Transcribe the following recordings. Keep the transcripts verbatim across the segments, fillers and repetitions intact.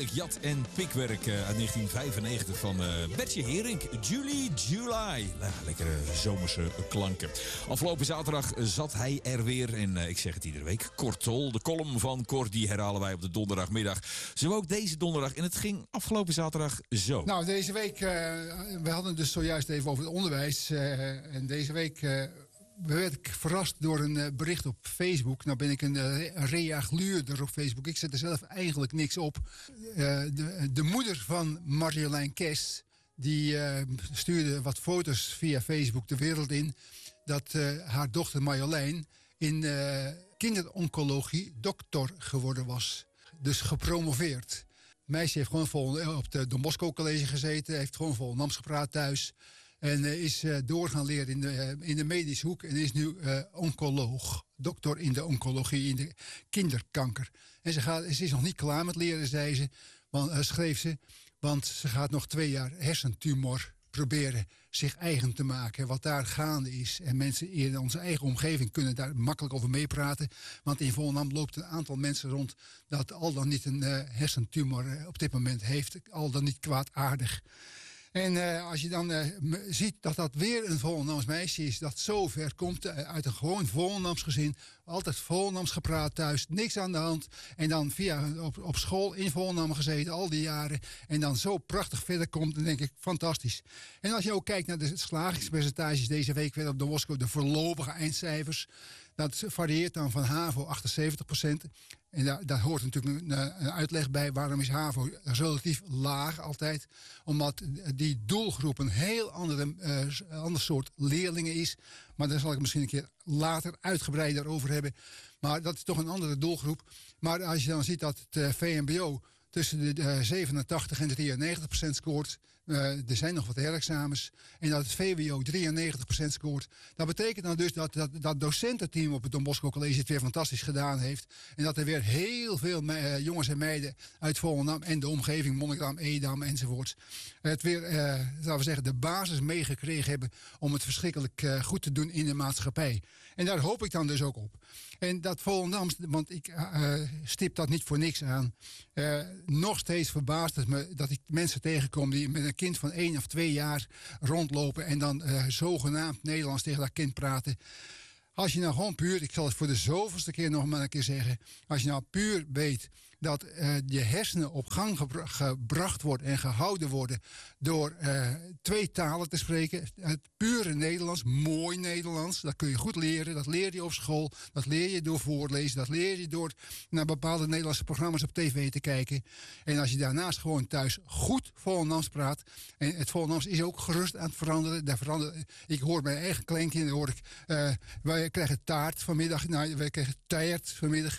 ik jat en pikwerk uh, uit negentien vijfennegentig van uh, Bertje Herink. Julie July. Nou, lekkere zomerse klanken. Afgelopen zaterdag zat hij er weer. En uh, ik zeg het iedere week. Kortol, de column van Cor, die herhalen wij op de donderdagmiddag. Zo ook deze donderdag. En het ging afgelopen zaterdag zo. Nou, deze week, uh, we hadden het dus zojuist even over het onderwijs. Uh, en deze week uh, werd ik verrast door een uh, bericht op Facebook. Nou ben ik een, uh, een reagluurder op Facebook. Ik zet er zelf eigenlijk niks op. Uh, de, de moeder van Marjolein Kest, die uh, stuurde wat foto's via Facebook de wereld in. Dat uh, haar dochter Marjolein in uh, kinderoncologie dokter geworden was. Dus gepromoveerd. Het meisje heeft gewoon vol op de Don Bosco College gezeten. Heeft gewoon vol Nams gepraat thuis. En uh, is uh, door gaan leren in de, uh, in de medische hoek. En is nu uh, oncoloog. Dokter in de oncologie, in de kinderkanker. En ze, gaat, ze is nog niet klaar met leren, zei ze. Want, uh, schreef ze. Want ze gaat nog twee jaar hersentumor proberen zich eigen te maken. Wat daar gaande is. En mensen in onze eigen omgeving kunnen daar makkelijk over meepraten. Want in Volendam loopt een aantal mensen rond dat al dan niet een uh, hersentumor uh, op dit moment heeft. Al dan niet kwaadaardig. En uh, als je dan uh, ziet dat dat weer een Volendams meisje is, dat zo ver komt uh, uit een gewoon Volendams gezin. Altijd Volendams gepraat thuis, niks aan de hand. En dan via op, op school in Volendam gezeten, al die jaren. En dan zo prachtig verder komt, dan denk ik, fantastisch. En als je ook kijkt naar de slagingspercentages deze week weer op de Moskou, de voorlopige eindcijfers. Dat varieert dan van HAVO achtenzeventig procent. En daar, daar hoort natuurlijk een, een uitleg bij. Waarom is HAVO relatief laag altijd? Omdat die doelgroep een heel andere, uh, ander soort leerlingen is. Maar daar zal ik misschien een keer later uitgebreider over hebben. Maar dat is toch een andere doelgroep. Maar als je dan ziet dat het uh, V M B O tussen de uh, zevenentachtig en drieënnegentig procent scoort. Uh, er zijn nog wat herexamens. En dat het V W O drieënnegentig procent scoort. Dat betekent dan dus dat dat, dat docententeam op het Don Bosco College het weer fantastisch gedaan heeft. En dat er weer heel veel me, uh, jongens en meiden uit Volendam en de omgeving, Monnikendam, Edam enzovoorts, het weer, uh, laten we zeggen, de basis meegekregen hebben om het verschrikkelijk uh, goed te doen in de maatschappij. En daar hoop ik dan dus ook op. En dat Volendam, want ik uh, stip dat niet voor niks aan. Uh, nog steeds verbaast het me dat ik mensen tegenkom die met een kind van één of twee jaar rondlopen en dan uh, zogenaamd Nederlands tegen dat kind praten. Als je nou gewoon puur, ik zal het voor de zoveelste keer nog maar een keer zeggen. Als je nou puur weet dat uh, je hersenen op gang gebra- gebracht worden en gehouden worden door uh, twee talen te spreken. Het pure Nederlands, mooi Nederlands, dat kun je goed leren. Dat leer je op school, dat leer je door voorlezen, dat leer je door naar bepaalde Nederlandse programma's op tv te kijken. En als je daarnaast gewoon thuis goed Volendams praat. En het Volendams is ook gerust aan het veranderen. Daar veranderen ik hoor mijn eigen kleinkinderen, hoor ik, uh, wij krijgen taart vanmiddag, nou, wij krijgen taart vanmiddag.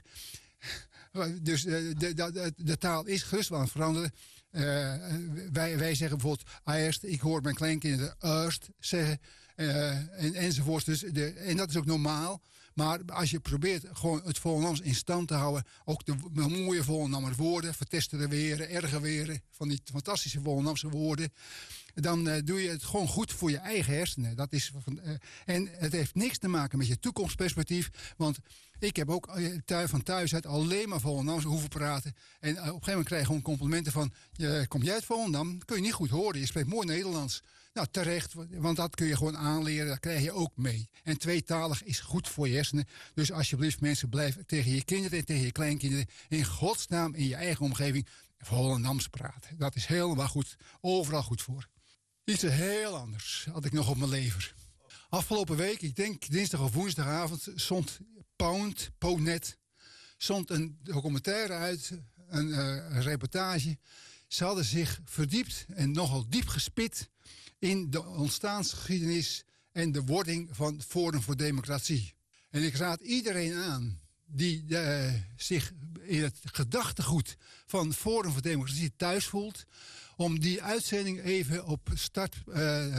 Dus de, de, de, de taal is gerust wel aan het veranderen. Uh, wij, wij zeggen bijvoorbeeld eerst, ik hoor mijn kleinkinderen eerst zeggen uh, en, enzovoorts. Dus de, en dat is ook normaal. Maar als je probeert gewoon het Volendams in stand te houden, ook de mooie Volendammer woorden, vertesteren weren, erger weren, van die fantastische Volendamse woorden, dan uh, doe je het gewoon goed voor je eigen hersenen. Dat is van, uh, en het heeft niks te maken met je toekomstperspectief. Want ik heb ook uh, van thuis uit alleen maar Volendams hoeven praten. En uh, op een gegeven moment krijg je gewoon complimenten van, uh, kom jij uit Volendam? Dat kun je niet goed horen. Je spreekt mooi Nederlands. Nou, terecht, want dat kun je gewoon aanleren. Dat krijg je ook mee. En tweetalig is goed voor je hersenen. Dus alsjeblieft mensen, blijf tegen je kinderen en tegen je kleinkinderen in godsnaam in je eigen omgeving Volendams praten. Dat is helemaal goed. Overal goed voor. Iets heel anders had ik nog op mijn lever. Afgelopen week, ik denk dinsdag of woensdagavond, zond Pound, Poundnet, zond een documentaire uit, een, uh, een reportage. Ze hadden zich verdiept en nogal diep gespit in de ontstaansgeschiedenis en de wording van Forum voor Democratie. En ik raad iedereen aan die uh, zich in het gedachtegoed van Forum voor Democratie thuis voelt, om die uitzending even op start, uh,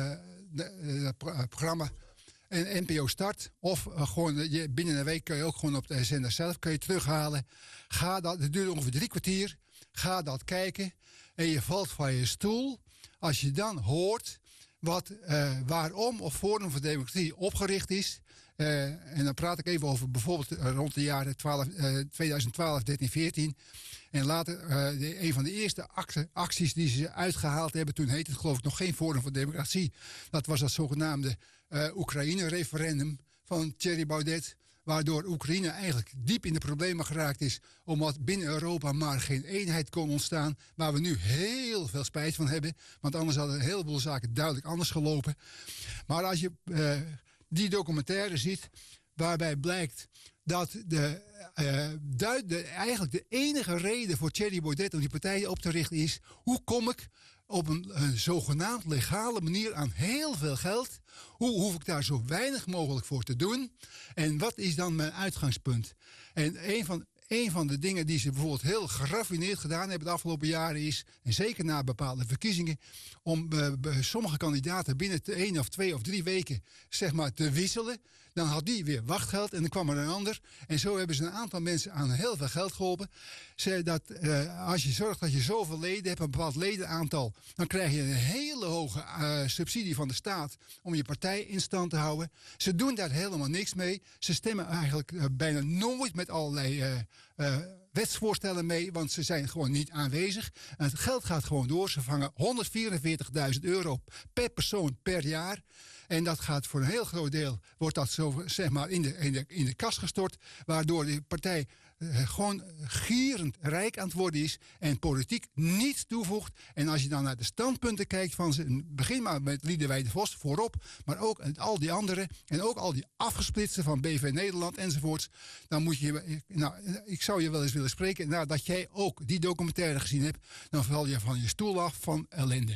de, uh, programma en N P O Start, of uh, gewoon je, binnen een week kun je ook gewoon op de zender zelf kun je terughalen. Ga dat, het duurt ongeveer drie kwartier. Ga dat kijken en je valt van je stoel als je dan hoort wat, uh, waarom of Forum voor Democratie opgericht is. Uh, en dan praat ik even over bijvoorbeeld uh, rond de jaren twaalf, uh, twintig twaalf, dertien, veertien. En later, uh, de, een van de eerste acte, acties die ze uitgehaald hebben, toen heette het geloof ik nog geen Forum voor Democratie. Dat was dat zogenaamde uh, Oekraïne-referendum van Thierry Baudet. Waardoor Oekraïne eigenlijk diep in de problemen geraakt is. Omdat binnen Europa maar geen eenheid kon ontstaan. Waar we nu heel veel spijt van hebben. Want anders hadden een heleboel zaken duidelijk anders gelopen. Maar als je uh, die documentaire ziet. Waarbij blijkt dat de, uh, duid, de, eigenlijk de enige reden voor Thierry Baudet om die partij op te richten is. Hoe kom ik op een, een zogenaamd legale manier aan heel veel geld? Hoe hoef ik daar zo weinig mogelijk voor te doen? En wat is dan mijn uitgangspunt? En een van, een van de dingen die ze bijvoorbeeld heel geraffineerd gedaan hebben de afgelopen jaren is, en zeker na bepaalde verkiezingen, om uh, sommige kandidaten binnen de één of twee of drie weken zeg maar te wisselen. Dan had die weer wachtgeld en dan kwam er een ander. En zo hebben ze een aantal mensen aan heel veel geld geholpen. Ze dat uh, als je zorgt dat je zoveel leden hebt, een bepaald ledenaantal, dan krijg je een hele hoge uh, subsidie van de staat om je partij in stand te houden. Ze doen daar helemaal niks mee. Ze stemmen eigenlijk uh, bijna nooit met allerlei uh, uh, wetsvoorstellen mee, want ze zijn gewoon niet aanwezig. En het geld gaat gewoon door. Ze vangen honderdvierenveertigduizend euro per persoon per jaar. En dat gaat voor een heel groot deel, wordt dat zo zeg maar in de, in de, in de kas gestort. Waardoor de partij uh, gewoon gierend rijk aan het worden is. En politiek niets toevoegt. En als je dan naar de standpunten kijkt van ze. Begin maar met Liedewij de Vos voorop. Maar ook al die anderen. En ook al die afgesplitsten van B V Nederland enzovoorts. Dan moet je. Nou, ik zou je wel eens willen spreken. Nadat jij ook die documentaire gezien hebt. Dan val je van je stoel af van ellende.